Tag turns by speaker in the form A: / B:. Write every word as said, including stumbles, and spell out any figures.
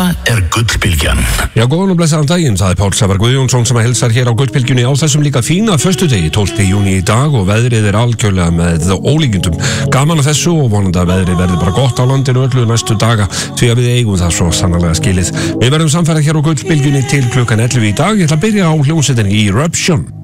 A: er Gullbylgjan.
B: Já, góðan og blessaðan daginn, það er Páll Sævar Guðjónsson sem hilsar hér á Gullbylgjunni á þessum líka fína föstudegi, tólfta júní í dag og veðrið er algjörlega með ólíkindum. Gaman að þessu og vonandi að veðrið verði bara gott á landinu öllu næstu daga því að við eigum það svo sannarlega skilið. Við verðum samferða hér á Gullbylgjunni til klukkan ellefu í dag. Ég ætla að byrja á hljómsveitinni Eruption.